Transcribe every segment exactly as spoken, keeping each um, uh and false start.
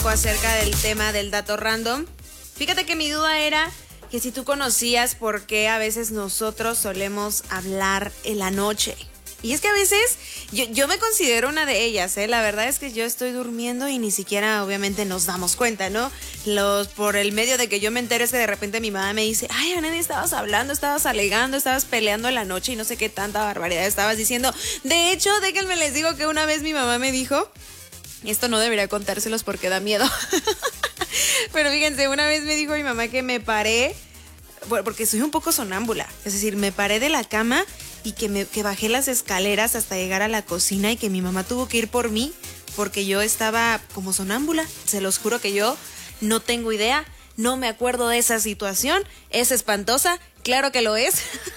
acerca del tema del dato random. Fíjate que mi duda era que si tú conocías por qué a veces nosotros solemos hablar en la noche. Y es que a veces yo, yo me considero una de ellas, ¿eh? La verdad es que yo estoy durmiendo y ni siquiera obviamente nos damos cuenta, ¿no? Los, por el medio de que yo me entero es que de repente mi mamá me dice, ay, Anani, estabas hablando, estabas alegando, estabas peleando en la noche y no sé qué tanta barbaridad estabas diciendo. De hecho, déjenme les digo que una vez mi mamá me dijo, esto no debería contárselos porque da miedo, pero fíjense, una vez me dijo mi mamá que me paré, porque soy un poco sonámbula, es decir, me paré de la cama y que, me, que bajé las escaleras hasta llegar a la cocina y que mi mamá tuvo que ir por mí porque yo estaba como sonámbula. Se los juro que yo no tengo idea, no me acuerdo de esa situación. Es espantosa, claro que lo es.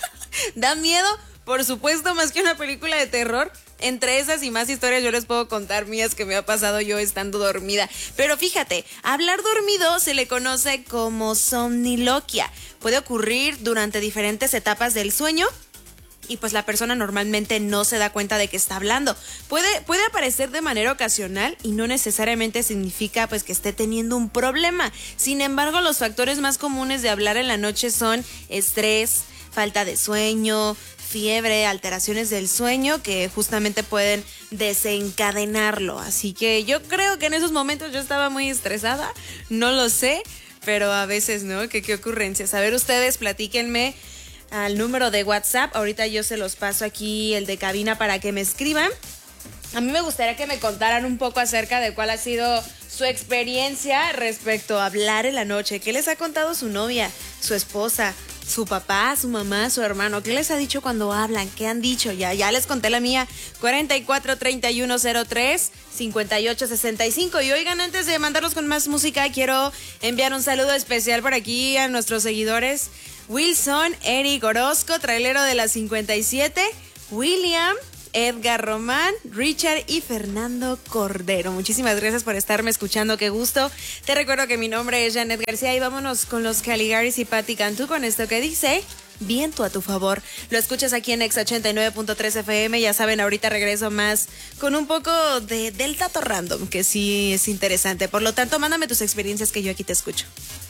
Da miedo, por supuesto, más que una película de terror. Entre esas y más historias yo les puedo contar mías que me ha pasado yo estando dormida. Pero fíjate, hablar dormido se le conoce como somniloquia. Puede ocurrir durante diferentes etapas del sueño y pues la persona normalmente no se da cuenta de que está hablando. Puede, puede aparecer de manera ocasional y no necesariamente significa pues que esté teniendo un problema. Sin embargo, los factores más comunes de hablar en la noche son estrés, falta de sueño, fiebre, alteraciones del sueño que justamente pueden desencadenarlo. Así que yo creo que en esos momentos yo estaba muy estresada, no lo sé, pero a veces, ¿no? ¿Qué, qué ocurrencias? A ver, ustedes platíquenme al número de WhatsApp. Ahorita yo se los paso aquí, el de cabina, para que me escriban. A mí me gustaría que me contaran un poco acerca de cuál ha sido su experiencia respecto a hablar en la noche. ¿Qué les ha contado su novia, su esposa, su papá, su mamá, su hermano? ¿Qué les ha dicho cuando hablan? ¿Qué han dicho? Ya, ya les conté la mía. cuarenta y cuatro, treinta y uno, cero tres, cincuenta y ocho, sesenta y cinco. Y oigan, antes de mandarlos con más música, quiero enviar un saludo especial por aquí a nuestros seguidores. Wilson, Eric Orozco, trailero de la cincuenta y siete, William, Edgar Román, Richard y Fernando Cordero. Muchísimas gracias por estarme escuchando, qué gusto. Te recuerdo que mi nombre es Janet García y vámonos con los Caligaris y Patti Cantú con esto que dice Viento a tu favor. Lo escuchas aquí en Exa ochenta y nueve punto tres F M. Ya saben, ahorita regreso más con un poco de, del dato random, que sí es interesante. Por lo tanto, mándame tus experiencias que yo aquí te escucho.